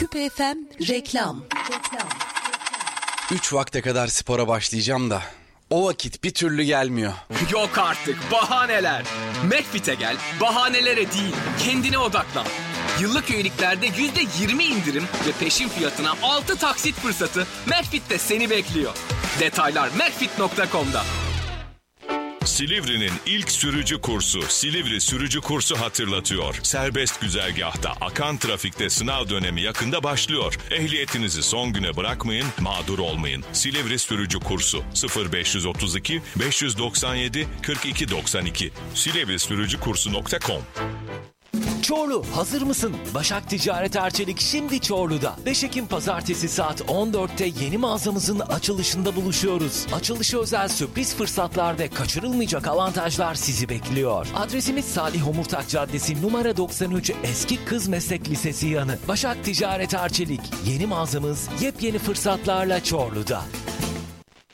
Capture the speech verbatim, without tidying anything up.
Küpe F M reklam. Üç vakte kadar spora başlayacağım da o vakit bir türlü gelmiyor. Yok artık bahaneler. McFit'e gel, bahanelere değil, kendine odaklan. Yıllık üyeliklerde yüzde yirmi indirim ve peşin fiyatına altı taksit fırsatı McFit'te seni bekliyor. Detaylar macfit nokta com'da. Silivri'nin ilk sürücü kursu Silivri Sürücü Kursu hatırlatıyor. Serbest güzergahta akan trafikte sınav dönemi yakında başlıyor. Ehliyetinizi son güne bırakmayın, mağdur olmayın. Silivri Sürücü Kursu sıfır beş otuz iki beş doksan yedi kırk iki doksan iki silivri sürücü kursu nokta com. Çorlu, hazır mısın? Başak Ticaret Arçelik şimdi Çorlu'da. beş Ekim Pazartesi saat on dörtte yeni mağazamızın açılışında buluşuyoruz. Açılışa özel sürpriz fırsatlar ve kaçırılmayacak avantajlar sizi bekliyor. Adresimiz Salih Homurtak Caddesi numara doksan üç Eski Kız Meslek Lisesi yanı. Başak Ticaret Arçelik, yeni mağazamız yepyeni fırsatlarla Çorlu'da.